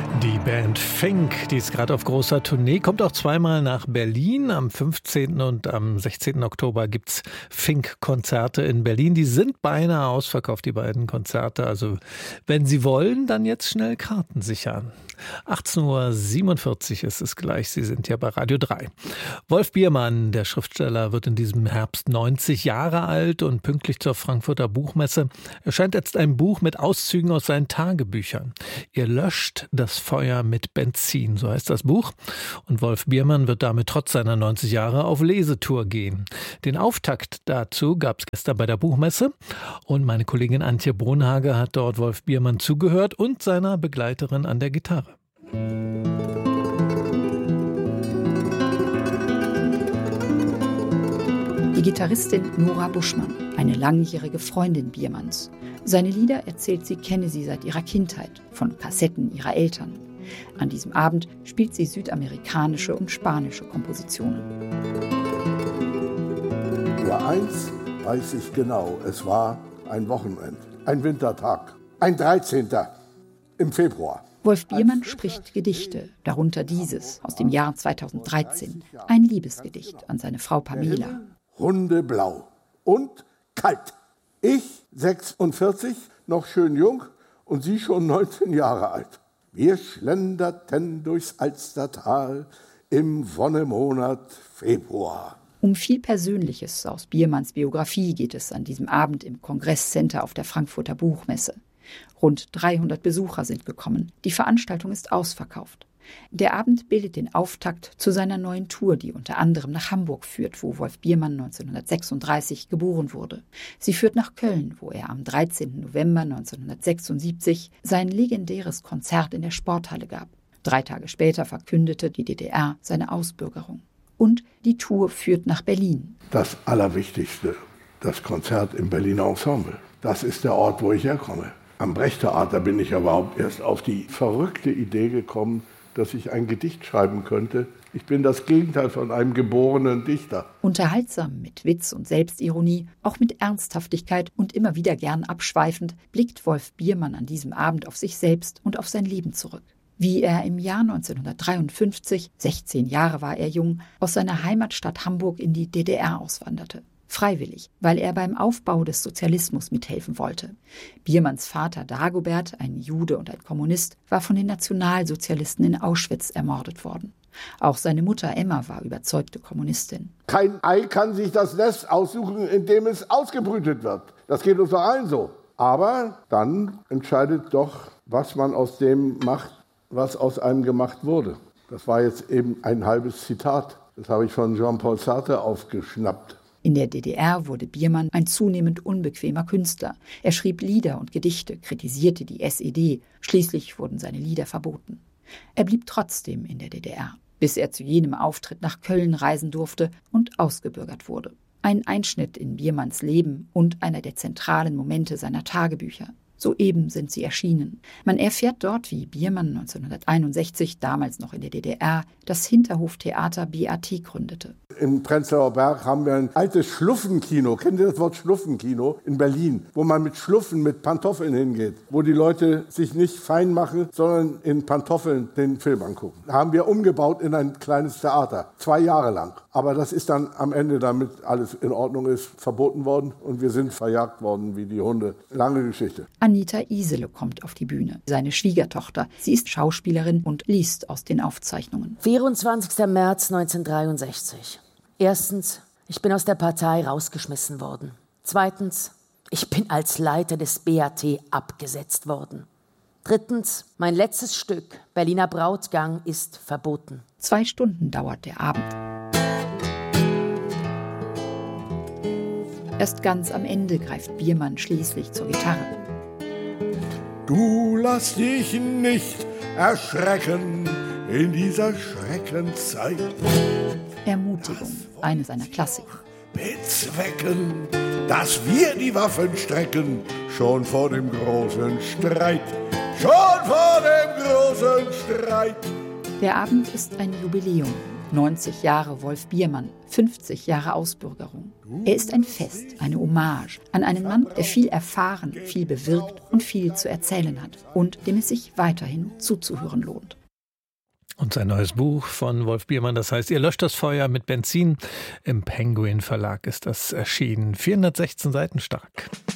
Die Band Fink, die ist gerade auf großer Tournee, kommt auch zweimal nach Berlin. Am 15. und am 16. Oktober gibt's Fink-Konzerte in Berlin. Die sind beinahe ausverkauft, die beiden Konzerte. Also wenn Sie wollen, dann jetzt schnell Karten sichern. 18.47 Uhr ist es gleich. Sie sind ja bei Radio 3. Wolf Biermann, der Schriftsteller, wird in diesem Herbst 90 Jahre alt und pünktlich zur Frankfurter Buchmesse erscheint jetzt ein Buch mit Auszügen aus seinen Tagebüchern. Ihr löscht das Feuer mit Benzin, so heißt das Buch. Und Wolf Biermann wird damit trotz seiner 90 Jahre auf Lesetour gehen. Den Auftakt dazu gab es gestern bei der Buchmesse und meine Kollegin Antje Brunhage hat dort Wolf Biermann zugehört und seiner Begleiterin an der Gitarre. Die Gitarristin Nora Buschmann, eine langjährige Freundin Biermanns. Seine Lieder erzählt sie, kenne sie seit ihrer Kindheit, von Kassetten ihrer Eltern. An diesem Abend spielt sie südamerikanische und spanische Kompositionen. Nur eins weiß ich genau, es war ein Wochenende, ein Wintertag, ein 13. im Februar. Wolf Biermann spricht Gedichte, darunter dieses aus dem Jahr 2013, ein Liebesgedicht an seine Frau Pamela. Hundeblau und kalt. Ich 46, noch schön jung und sie schon 19 Jahre alt. Wir schlenderten durchs Alstertal im Wonnemonat Februar. Um viel Persönliches aus Biermanns Biografie geht es an diesem Abend im Kongresscenter auf der Frankfurter Buchmesse. Rund 300 Besucher sind gekommen. Die Veranstaltung ist ausverkauft. Der Abend bildet den Auftakt zu seiner neuen Tour, die unter anderem nach Hamburg führt, wo Wolf Biermann 1936 geboren wurde. Sie führt nach Köln, wo er am 13. November 1976 sein legendäres Konzert in der Sporthalle gab. 3 Tage später verkündete die DDR seine Ausbürgerung. Und die Tour führt nach Berlin. Das Allerwichtigste, das Konzert im Berliner Ensemble. Das ist der Ort, wo ich herkomme. Am Brecht-Theater bin ich überhaupt erst auf die verrückte Idee gekommen, dass ich ein Gedicht schreiben könnte. Ich bin das Gegenteil von einem geborenen Dichter. Unterhaltsam, mit Witz und Selbstironie, auch mit Ernsthaftigkeit und immer wieder gern abschweifend, blickt Wolf Biermann an diesem Abend auf sich selbst und auf sein Leben zurück. Wie er im Jahr 1953, 16 Jahre war er jung, aus seiner Heimatstadt Hamburg in die DDR auswanderte. Freiwillig, weil er beim Aufbau des Sozialismus mithelfen wollte. Biermanns Vater Dagobert, ein Jude und ein Kommunist, war von den Nationalsozialisten in Auschwitz ermordet worden. Auch seine Mutter Emma war überzeugte Kommunistin. Kein Ei kann sich das Nest aussuchen, in dem es ausgebrütet wird. Das geht uns doch allen so. Aber dann entscheidet doch, was man aus dem macht, was aus einem gemacht wurde. Das war jetzt eben ein halbes Zitat. Das habe ich von Jean-Paul Sartre aufgeschnappt. In der DDR wurde Biermann ein zunehmend unbequemer Künstler. Er schrieb Lieder und Gedichte, kritisierte die SED. Schließlich wurden seine Lieder verboten. Er blieb trotzdem in der DDR, bis er zu jenem Auftritt nach Köln reisen durfte und ausgebürgert wurde. Ein Einschnitt in Biermanns Leben und einer der zentralen Momente seiner Tagebücher. Soeben sind sie erschienen. Man erfährt dort, wie Biermann 1961, damals noch in der DDR, das Hinterhoftheater BAT gründete. In Prenzlauer Berg haben wir ein altes Schluffenkino. Kennt ihr das Wort Schluffenkino? In Berlin, wo man mit Schluffen, mit Pantoffeln hingeht. Wo die Leute sich nicht fein machen, sondern in Pantoffeln den Film angucken. Haben wir umgebaut in ein kleines Theater. 2 Jahre lang. Aber das ist dann am Ende, damit alles in Ordnung ist, verboten worden. Und wir sind verjagt worden wie die Hunde. Lange Geschichte. Anita Isele kommt auf die Bühne, seine Schwiegertochter. Sie ist Schauspielerin und liest aus den Aufzeichnungen. 24. März 1963. Erstens, ich bin aus der Partei rausgeschmissen worden. Zweitens, ich bin als Leiter des BAT abgesetzt worden. Drittens, mein letztes Stück, Berliner Brautgang, ist verboten. 2 Stunden dauert der Abend. Erst ganz am Ende greift Biermann schließlich zur Gitarre. Du lass dich nicht erschrecken in dieser Schreckenszeit. Ermutigung, eine seiner Klassiker. Bezwecken, dass wir die Waffen strecken, schon vor dem großen Streit. Schon vor dem großen Streit. Der Abend ist ein Jubiläum. 90 Jahre Wolf Biermann, 50 Jahre Ausbürgerung. Er ist ein Fest, eine Hommage an einen Mann, der viel erfahren, viel bewirkt und viel zu erzählen hat und dem es sich weiterhin zuzuhören lohnt. Und sein neues Buch von Wolf Biermann, das heißt, ihr löscht das Feuer mit Benzin. Im Penguin Verlag ist das erschienen. 416 Seiten stark.